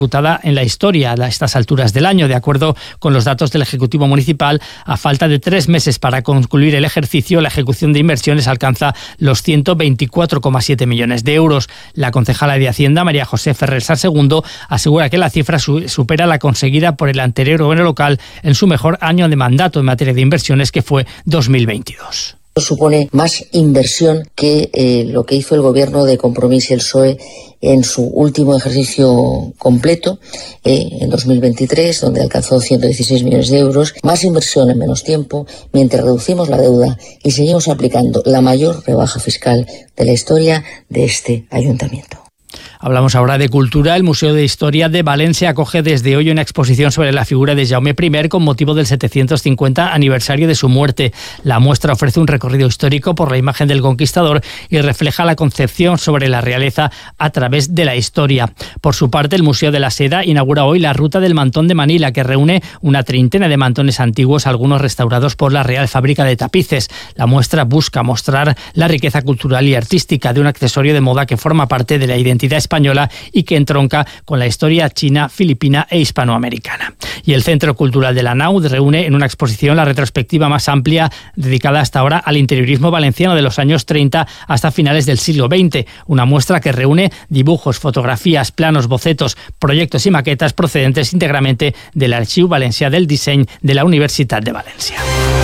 ejecutada en la historia a estas alturas del año. De acuerdo con los datos del Ejecutivo Municipal, a falta de 3 meses para concluir el ejercicio, la ejecución de inversiones alcanza los 124,7 millones de euros. La concejala de Hacienda, María José Ferrer Sarsegundo, asegura que la cifra supera la conseguida por el anterior gobierno local en su mejor año de mandato en materia de inversiones, que fue 2022. Supone más inversión que lo que hizo el gobierno de Compromís y el PSOE en su último ejercicio completo, en 2023, donde alcanzó 116 millones de euros, más inversión en menos tiempo, mientras reducimos la deuda y seguimos aplicando la mayor rebaja fiscal de la historia de este ayuntamiento. Hablamos ahora de cultura. El Museo de Historia de Valencia acoge desde hoy una exposición sobre la figura de Jaume I con motivo del 750 aniversario de su muerte. La muestra ofrece un recorrido histórico por la imagen del conquistador y refleja la concepción sobre la realeza a través de la historia. Por su parte, el Museo de la Seda inaugura hoy la Ruta del Mantón de Manila, que reúne una treintena de mantones antiguos, algunos restaurados por la Real Fábrica de Tapices. La muestra busca mostrar la riqueza cultural y artística de un accesorio de moda que forma parte de la identidad española y que entronca con la historia china, filipina e hispanoamericana. Y el Centro Cultural de la Nau reúne en una exposición la retrospectiva más amplia dedicada hasta ahora al interiorismo valenciano de los años 30 hasta finales del siglo XX. Una muestra que reúne dibujos, fotografías, planos, bocetos, proyectos y maquetas procedentes íntegramente del Arxiu Valencià del Disseny de la Universitat de Valencia.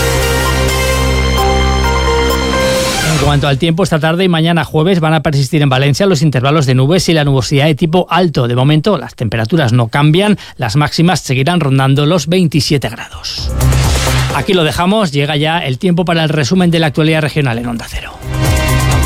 En cuanto al tiempo, esta tarde y mañana jueves van a persistir en Valencia los intervalos de nubes y la nubosidad de tipo alto. De momento, las temperaturas no cambian, las máximas seguirán rondando los 27 grados. Aquí lo dejamos, llega ya el tiempo para el resumen de la actualidad regional en Onda Cero.